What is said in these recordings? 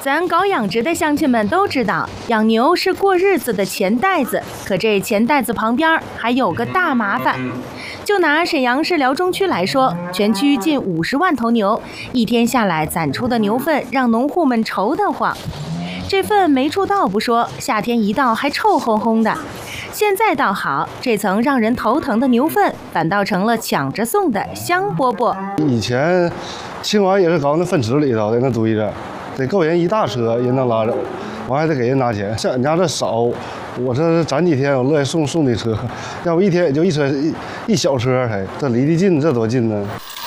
咱搞养殖的乡亲们都知道，养牛是过日子的钱袋子，可这钱袋子旁边还有个大麻烦。就拿沈阳市辽中区来说，全区近50万头牛，一天下来攒出的牛粪让农户们愁得慌。这粪没处倒不说，夏天一到还臭烘烘的。现在倒好，这层让人头疼的牛粪反倒成了抢着送的香饽饽。 以前清完也是搞那粪池里头的那堆着，得够人一大车人能拉走，完还得给人拿钱。像俺家这少，我这攒几天我乐意送的车，要不一天也就一车一小车才，这离得近，这多近呢。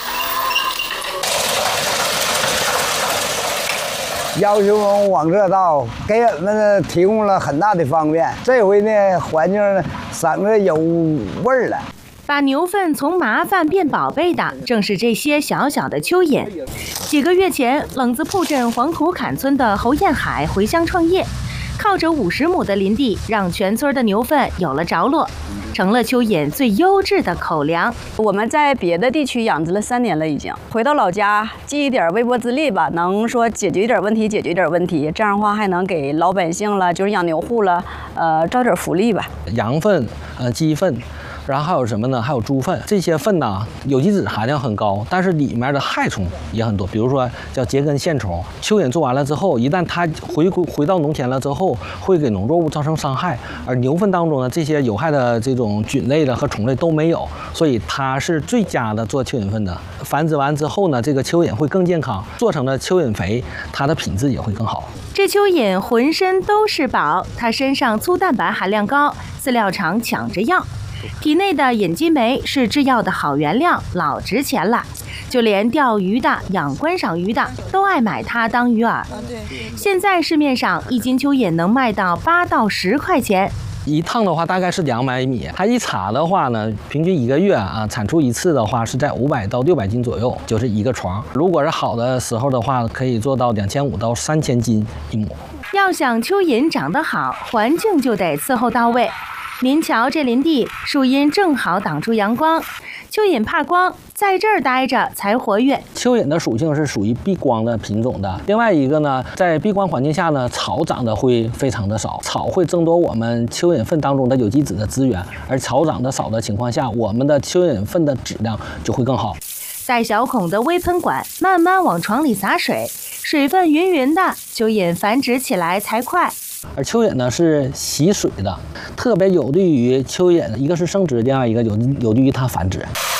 要求我们往这倒，给俺们提供了很大的方便。这回呢，环境省着有味儿了。 把牛粪从麻烦变宝贝的，正是这些小小的蚯蚓。几个月前，冷子铺镇黄土坎村的侯彦海回乡创业，靠着50亩的林地，让全村的牛粪有了着落，成了蚯蚓最优质的口粮。 我们在别的地区养殖了3年了，已经回到老家尽一点微薄之力吧，能说解决一点问题，这样的话还能给老百姓了，就是养牛户了，招点福利吧。 羊粪、鸡粪。然后还有什么呢？还有猪粪，这些粪呢，有机质含量很高，但是里面的害虫也很多，比如说叫秸秆线虫。蚯蚓做完了之后，一旦它回到农田了之后，会给农作物造成伤害。而牛粪当中呢，这些有害的这种菌类的和虫类都没有，所以它是最佳的做蚯蚓粪的。繁殖完之后呢，这个蚯蚓会更健康，做成的蚯蚓肥，它的品质也会更好。 这蚯蚓浑身都是宝，它身上粗蛋白含量高，饲料厂抢着要。体内的隐基酶是制药的好原料，老值钱了。就连钓鱼的、养观赏鱼的都爱买它当鱼饵。现在市面上1斤蚯蚓能卖到8到10块钱。 一趟的话大概是200米，它一插的话呢，平均1个月产出一次的话是在500到600斤左右，就是一个床。如果是好的时候的话，可以做到2500到3000斤一亩。 要想蚯蚓长得好，环境就得伺候到位。您瞧这林地，树荫正好挡住阳光，蚯蚓怕光，在这儿待着才活跃。 蚯蚓的属性是属于避光的品种的。另外一个呢，在避光环境下呢，草长得会非常的少，草会争夺我们蚯蚓粪当中的有机质的资源，而草长得少的情况下，我们的蚯蚓粪的质量就会更好。 带小孔的微喷管慢慢往床里洒水，水分匀匀的，蚯蚓繁殖起来才快。 而蚯蚓呢是吸水的，特别有利于蚯蚓，一个是生殖，另外一个有利于它繁殖。